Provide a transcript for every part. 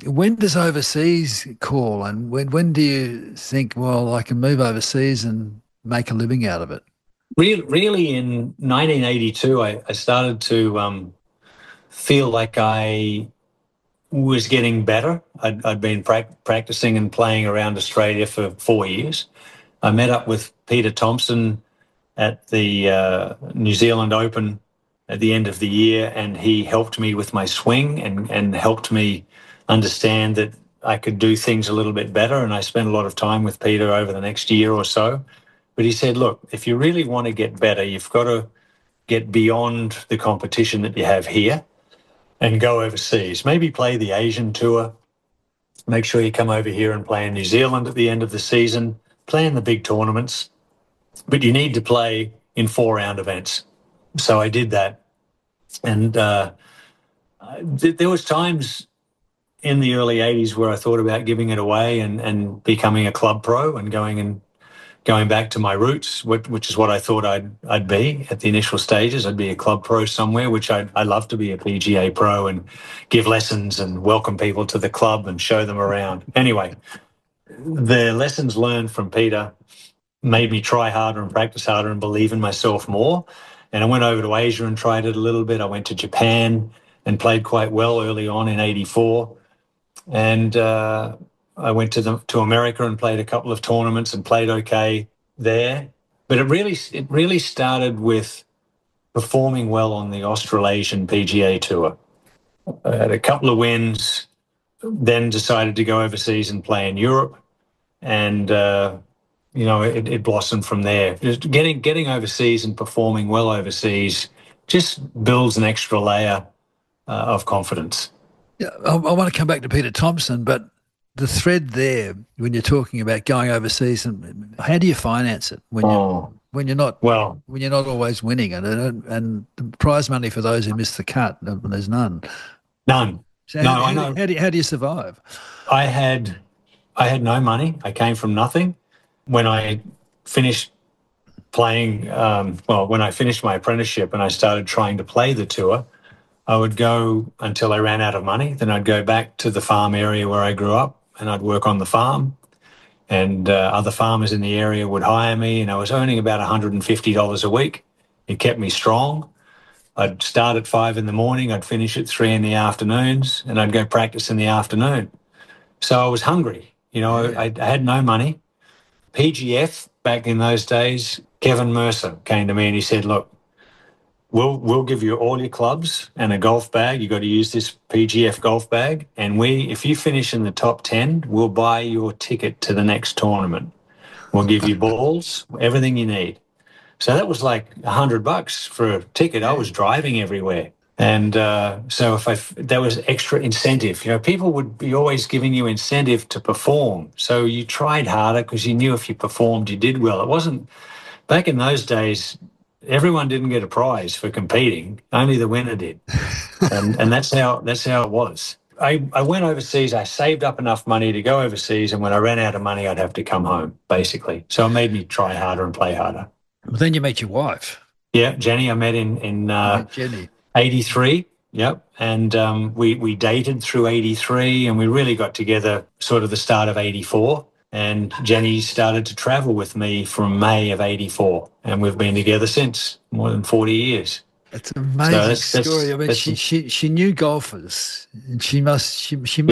When does overseas call, and when do you think, well, I can move overseas and make a living out of it? Really, in 1982, I started to feel like I was getting better. I'd been practicing and playing around Australia for 4 years. I met up with Peter Thompson at the New Zealand Open at the end of the year, and he helped me with my swing and helped me understand that I could do things a little bit better. And I spent a lot of time with Peter over the next year or so. But he said, look, if you really want to get better, you've got to get beyond the competition that you have here and go overseas. Maybe play the Asian tour. Make sure you come over here and play in New Zealand at the end of the season. Play in the big tournaments, but you need to play in 4-round events. So I did that, and there was times in the early '80s where I thought about giving it away and becoming a club pro and going back to my roots, which is what I thought I'd be at the initial stages. I'd be a club pro somewhere, which I love to be a PGA pro and give lessons and welcome people to the club and show them around. Anyway, the lessons learned from Peter made me try harder and practice harder and believe in myself more. And I went over to Asia and tried it a little bit. I went to Japan and played quite well early on in '84. And I went to America and played a couple of tournaments and played okay there. But it really started with performing well on the Australasian PGA Tour. I had a couple of wins, then decided to go overseas and play in Europe. And it blossomed from there. Just getting overseas and performing well overseas just builds an extra layer of confidence. Yeah, I want to come back to Peter Thompson, but the thread there when you're talking about going overseas, and how do you finance it when you're not always winning, and the prize money for those who miss the cut, there's none. None. So no, I know. How do you survive? I had no money. I came from nothing. When I finished playing, when I finished my apprenticeship and I started trying to play the tour, I would go until I ran out of money. Then I'd go back to the farm area where I grew up and I'd work on the farm. And other farmers in the area would hire me, and I was earning about $150 a week. It kept me strong. I'd start at 5 in the morning, I'd finish at 3 in the afternoons, and I'd go practice in the afternoon. So I was hungry. I had no money. PGF back in those days, Kevin Mercer came to me and he said, look, we'll give you all your clubs and a golf bag. You got to use this PGF golf bag. And if you finish in the top 10, we'll buy your ticket to the next tournament. We'll give you balls, everything you need. So that was like $100 for a ticket. I was driving everywhere. And so there was extra incentive. People would be always giving you incentive to perform. So you tried harder because you knew if you performed, you did well. It wasn't, back in those days, everyone didn't get a prize for competing. Only the winner did. And that's how it was. I went overseas. I saved up enough money to go overseas. And when I ran out of money, I'd have to come home, basically. So it made me try harder and play harder. Well, then you met your wife. Yeah, Jenny. I met in Jenny. 83. Yep. And we dated through 83, and we really got together sort of the start of 84. And Jenny started to travel with me from May of 84. And we've been together since, more than 40 years. It's an amazing story. I mean, she knew golfers, and she must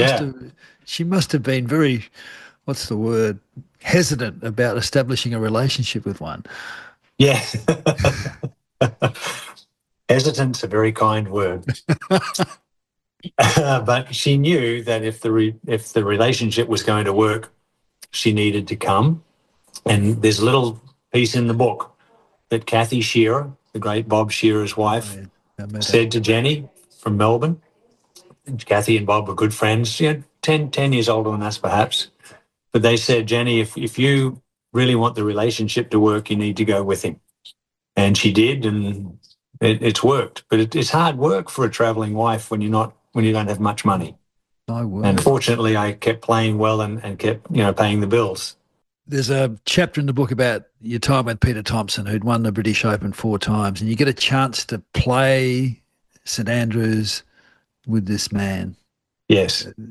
have been very, what's the word, hesitant about establishing a relationship with one. Yeah. Hesitant's a very kind word. But she knew that if the relationship was going to work, she needed to come. And there's a little piece in the book that Kathy Shearer, the great Bob Shearer's wife, said to Jenny from Melbourne. And Kathy and Bob were good friends, 10 years older than us perhaps. But they said, Jenny, if you really want the relationship to work, you need to go with him. And she did, and it's worked. But it's hard work for a travelling wife when you don't have much money. And fortunately, I kept playing well and kept, paying the bills. There's a chapter in the book about your time with Peter Thompson, who'd won the British Open 4 times, and you get a chance to play St Andrews with this man. Yes.